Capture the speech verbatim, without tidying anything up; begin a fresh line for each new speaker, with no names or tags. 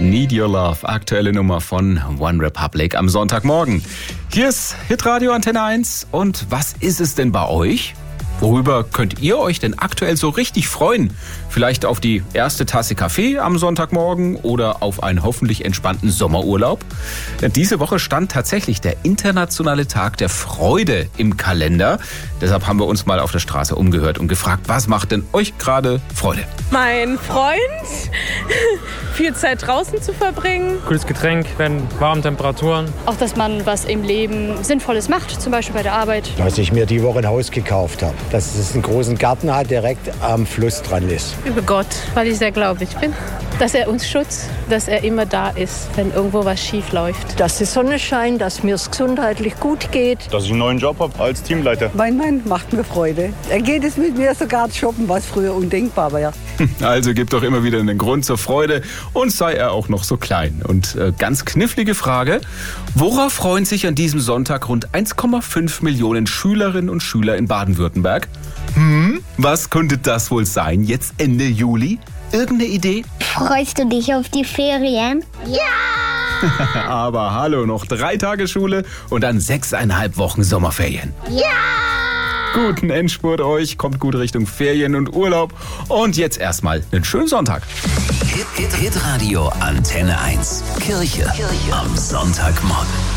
Need Your Love, aktuelle Nummer von One Republic am Sonntagmorgen. Hier ist Hitradio Antenne eins. Und was ist es denn bei euch? Worüber könnt ihr euch denn aktuell so richtig freuen? Vielleicht auf die erste Tasse Kaffee am Sonntagmorgen oder auf einen hoffentlich entspannten Sommerurlaub? Diese Woche stand tatsächlich der internationale Tag der Freude im Kalender. Deshalb haben wir uns mal auf der Straße umgehört und gefragt, was macht denn euch gerade Freude?
Mein Freund, viel Zeit draußen zu verbringen.
Kühles Getränk, wenn warme Temperaturen.
Auch, dass man was im Leben Sinnvolles macht, zum Beispiel bei der Arbeit.
Dass ich mir die Woche ein Haus gekauft habe. Dass es einen großen Garten hat, direkt am Fluss dran ist.
Über Gott, weil ich sehr gläubig bin. Dass er uns schützt, dass er immer da ist, wenn irgendwo was schief läuft.
Dass die Sonne scheint, dass mir es gesundheitlich gut geht.
Dass ich einen neuen Job habe als Teamleiter.
Mein Mann macht mir Freude. Er geht es mit mir sogar shoppen, was früher undenkbar war.
Also gibt doch immer wieder einen Grund zur Freude und sei er auch noch so klein. Und äh, ganz knifflige Frage, worauf freuen sich an diesem Sonntag rund eins Komma fünf Millionen Schülerinnen und Schüler in Baden-Württemberg? Hm, was könnte das wohl sein, jetzt Ende Juli? Irgendeine Idee?
Freust du dich auf die Ferien?
Ja! Aber hallo, noch drei Tage Schule und dann sechseinhalb Wochen Sommerferien.
Ja!
Guten Endspurt euch, kommt gut Richtung Ferien und Urlaub. Und jetzt erstmal einen schönen Sonntag.
Hit, Hit, Hit Radio Antenne eins. Kirche, Kirche am Sonntagmorgen.